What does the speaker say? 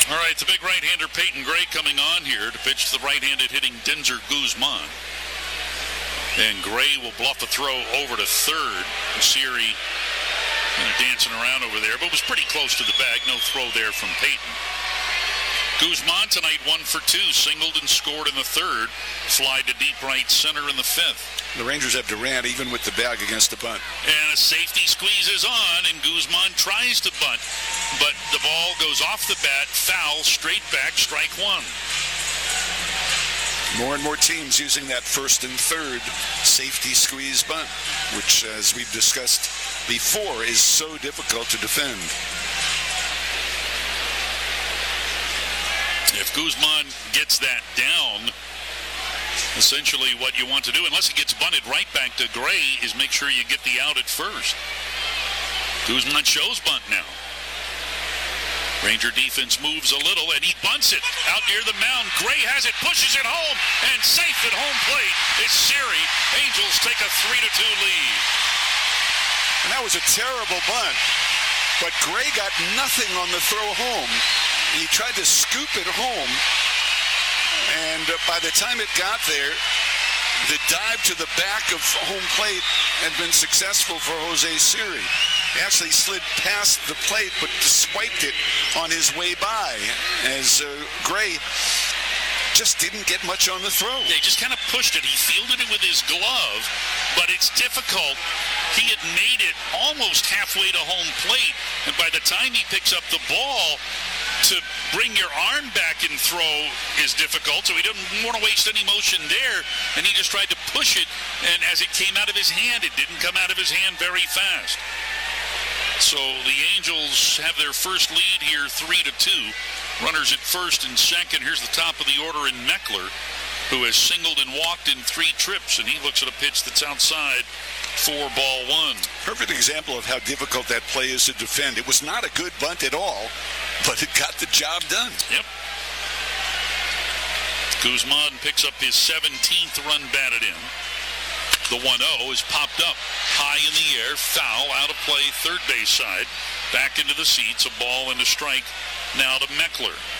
All right, the big right-hander Peyton Gray coming on here to pitch the right-handed hitting Denzer Guzman. And Gray will bluff a throw over to third. Siri dancing around over there, but it was pretty close to the bag. No throw there from Peyton. Guzman tonight 1 for 2, singled and scored in the third. Fly to deep right center in the fifth. The Rangers have Durant even with the bag against the bunt. And a safety squeezes on, and Guzman tries to bunt, but the ball goes off the bat, foul, straight back, strike one. More and more teams using that first and third safety squeeze bunt, which, as we've discussed before, is so difficult to defend. If Guzman gets that down, essentially what you want to do, unless it gets bunted right back to Gray, is make sure you get the out at first. Guzman shows bunt now. Ranger defense moves a little, and he bunts it out near the mound. Gray has it, pushes it home, and safe at home plate is Siri. Angels take a 3-2 lead. And that was a terrible bunt, but Gray got nothing on the throw home. He tried to scoop it home, and by the time it got there, the dive to the back of home plate had been successful for Jose Siri. He actually slid past the plate, but swiped it on his way by, as Gray just didn't get much on the throw. Yeah, he just kind of pushed it. He fielded it with his glove, but it's difficult. He had made it almost halfway to home plate, and by the time he picks up the ball, to bring your arm back and throw is difficult, so he didn't want to waste any motion there, and he just tried to push it, and as it came out of his hand, it didn't come out of his hand very fast. So the Angels have their first lead here, 3-2. Runners at first and second. Here's the top of the order in Meckler, who has singled and walked in 3 trips, and he looks at a pitch that's outside for ball one. Perfect example of how difficult that play is to defend. It was not a good bunt at all, but it got the job done. Yep. Guzman picks up his 17th run batted in. The 1-0 is popped up high in the air, foul, out of play, third base side, back into the seats, a ball and a strike now to Meckler.